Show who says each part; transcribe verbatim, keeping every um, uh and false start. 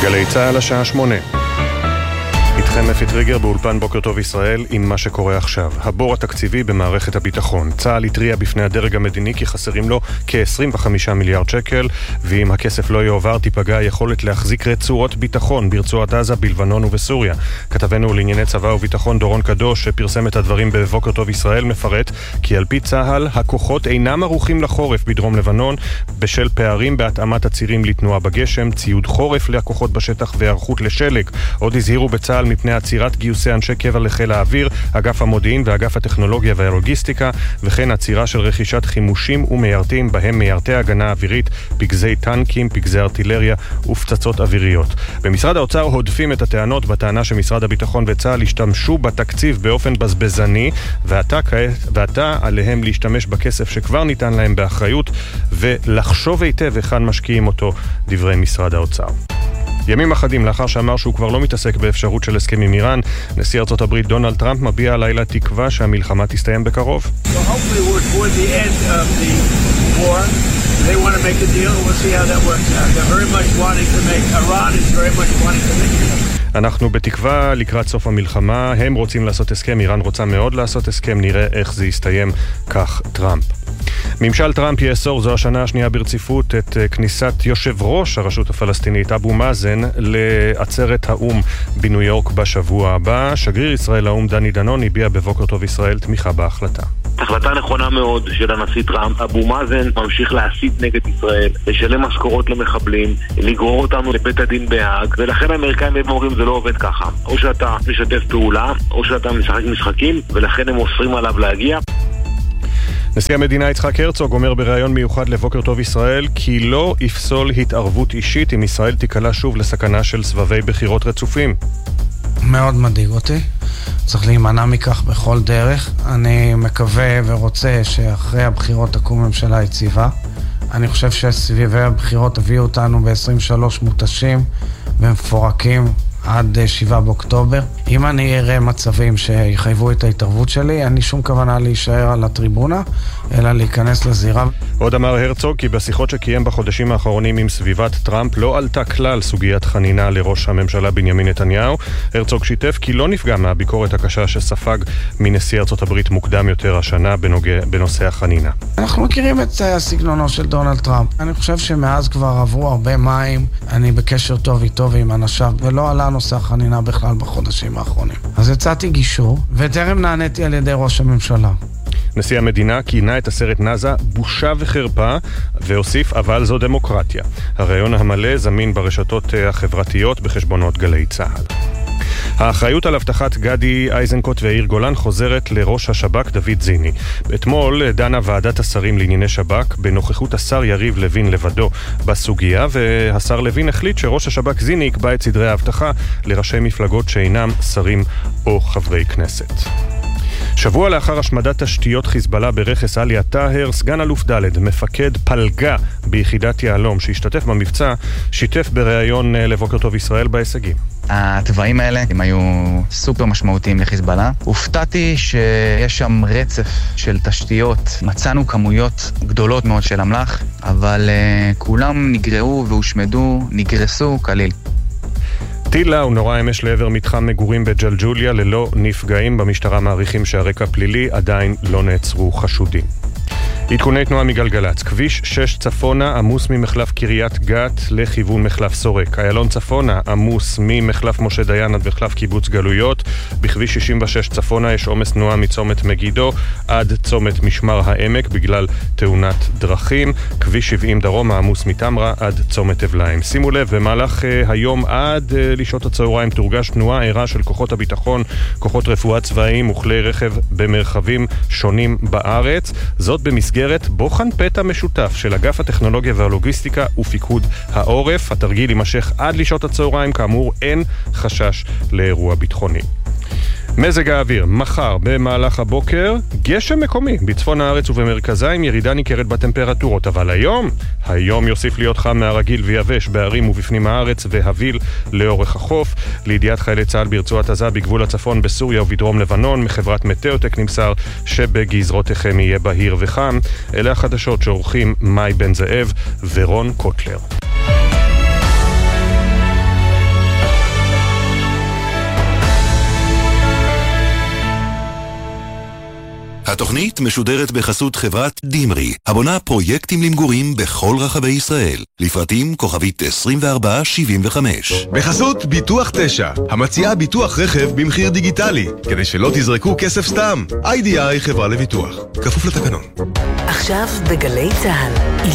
Speaker 1: גלי צהל השעה שמונה. איתכם אפי טריגר באולפן בוקר טוב ישראל עם מה שקורה עכשיו. הבור התקציבי במערכת הביטחון. צהל התריע בפני הדרג המדיני כי חסרים לו כ-עשרים וחמישה מיליארד שקל, ואם הכסף לא יועבר תיפגע היכולת להחזיק רצועות ביטחון ברצועת עזה, בלבנון ובסוריה. כתבנו לענייני צבא וביטחון דורון קדוש שפרסם את הדברים בבוקר טוב ישראל מפרט כי על פי צהל הכוחות אינם ערוכים לחורף בדרום לבנון בשל פערים בהתאמת הצירים לתנועה בגשם, ציוד חורף לכוחות בשטח והיערכות לשלג. עוד הזהירו בצהל מפני עצירת גיוסי אנשי קבע לחיל האוויר, אגף המודיעין ואגף הטכנולוגיה והלוגיסטיקה, וכן עצירה של רכישת חימושים ומיירטים, בהם מיירטי הגנה אווירית, פגזי טנקים, פגזי ארטילריה ופצצות אוויריות. במשרד האוצר הודפים את הטענות בטענה שמשרד הביטחון וצה"ל השתמשו בתקציב באופן בזבזני, ועתה, ועתה עליהם להשתמש בכסף שכבר ניתן להם באחריות ולחשוב היטב היכן משקיעים אותו, דברי משרד האוצר. ימים אחדים לאחר שאמר שהוא כבר לא מתעסק באפשרות של הסכם עם איראן, נשיא ארצות הברית דונלד טראמפ מביע הלילה תקווה שהמלחמה תסתיים בקרוב.
Speaker 2: They want to make a deal and we'll see how that works out. They're very much wanting to make, Iran is very much wanting to make.
Speaker 1: אנחנו בתקווה לקראת סוף המלחמה, הם רוצים לעשות הסכם, איראן רוצה מאוד לעשות הסכם, נראה איך זה יסתיים, כך טראמפ. ממשל טראמפ יאסור זו השנה השנייה ברציפות את כניסת יושב ראש הרשות הפלסטינית אבו מאזן לעצרת האום בניו יורק בשבוע הבא. שגריר ישראל האום דני דנון הביע בבוקר טוב ישראל תמיכה בהחלטה.
Speaker 3: החלטה נכונה מאוד של הנשיא טראמפ. אבו מאזן ממשיך להסית נגד ישראל, לשלם משכורות למחבלים, לגרור אותנו לבית הדין בהאג, ולכן האמריקאים אומרים זה לא עובד ככה. או שאתה משתף פעולה, או שאתה משחק משחקים, ולכן הם אוסרים עליו להגיע.
Speaker 1: נשיא המדינה יצחק הרצוג אומר בראיון מיוחד לבוקר טוב ישראל כי לא יפסול התערבות אישית אם ישראל תיקלה שוב לסכנה של סבבי בחירות רצופים.
Speaker 4: מאוד מדאיג אותי, צריך להימנע מכך בכל דרך. אני מקווה ורוצה שאחרי הבחירות תקום ממשלה יציבה. אני חושב שסביבי הבחירות הביאו אותנו ב-עשרים ושלוש מותשים ומפורקים עד שבעה באוקטובר. אם אני אראה מצבים שיחייבו את ההתערבות שלי, אין לי שום כוונה להישאר על הטריבונה, אלא להיכנס לזירה.
Speaker 1: עוד אמר הרצוג כי בשיחות שקיים בחודשים האחרונים עם סביבת טראמפ לא עלתה כלל סוגיית חנינה לראש הממשלה בנימין נתניהו. הרצוג שיתף כי לא נפגע מהביקורת הקשה שספג מנשיא ארצות הברית מוקדם יותר השנה בנוגע, בנושא החנינה.
Speaker 4: אנחנו מכירים את הסגנונו של דונלד טראמפ. אני חושב שמאז כבר עברו הרבה מים, אני בקשר טוב איתו ועם אנשיו, ולא עלה נושא החנינה בכלל בחודשים האחרונים. אז הצעתי גישור, וטרם נעניתי על ידי ראש הממשלה.
Speaker 1: נשיא המדינה כינה את הסרט נאזה בושה וחרפה, והוסיף אבל זו דמוקרטיה. הראיון המלא זמין ברשתות החברתיות בחשבונות גלי צהל. האחריות על הבטחת גדי איזנקוט ויאיר גולן חוזרת לראש השב"כ דוד זיני. אתמול דנה ועדת השרים לענייני שב"כ בנוכחות השר יריב לוין לבדו בסוגיה, והשר לוין החליט שראש השב"כ זיני יקבע את סדרי ההבטחה לראשי מפלגות שאינם שרים או חברי כנסת. שבוע לאחר השמדת תשתיות חיזבאללה ברכס עליה טאהר, סגן אלוף ד' מפקד פלגה ביחידת יעלום שהשתתף במבצע, שיתף בראיון לבוקר טוב ישראל בהישגים.
Speaker 5: הטבעים האלה הם היו סופר משמעותיים לחיזבאללה. הופתעתי שיש שם רצף של תשתיות. מצאנו כמויות גדולות מאוד של אמל"ח, אבל uh, כולם נגרעו והושמדו, נגרסו כליל.
Speaker 1: טיל לאו נורא אמש לעבר מתחם מגורים בג'לג'וליה ללא נפגעים. במשטרה מעריכים שהרקע פלילי, עדיין לא נעצרו חשודים. עדכוני תנועה מגלגלץ. כביש שש צפונה עמוס ממחלף קריית גת לכיוון מחלף סורק. איילון צפונה עמוס ממחלף משה דיין עד מחלף קיבוץ גלויות. בכביש שישים ושש צפונה יש עומס תנועה מצומת מגידו עד צומת משמר העמק בגלל תאונת דרכים. כביש שבעים דרום עמוס מתמרה עד צומת אבליים. שימו לב, במהלך uh, היום עד uh, לשעות הצהריים תורגש תנועה ערה של כוחות הביטחון, כוחות רפואה צבאיים וכלי רכב במרחבים שונים בארץ. זאת במסגרת בוחן פתע משותף של אגף הטכנולוגיה והלוגיסטיקה ופיקוד העורף. התרגיל יימשך עד לשעות הצהריים, כאמור אין חשש לאירוע ביטחוני. מזג האוויר, מחר במהלך הבוקר, גשם מקומי בצפון הארץ ובמרכזה עם ירידה ניכרת בטמפרטורות, אבל היום, היום יוסיף להיות חם מהרגיל ויבש בערים ובפנים הארץ והביל לאורך החוף. לידיעת חיילי צה"ל ברצועת עזה בגבול הצפון בסוריה ובדרום לבנון, מחברת מטאוטק נמסר שבגזרותיכם יהיה בהיר וחם. אלה החדשות שעורכים מאי בן זאב ורון קוטלר.
Speaker 6: התוכנית משודרת בחסות חברת דימרי, הבונה פרויקטים למגורים בכל רחבי ישראל. לפרטים כוכבית עשרים וארבע שבעים וחמש.
Speaker 7: בחסות ביטוח תשע, המציעה ביטוח רכב במחיר דיגיטלי, כדי שלא תזרקו כסף סתם. איי די איי חברה לביטוח, כפוף לתקנון.
Speaker 8: עכשיו בגלי צהל.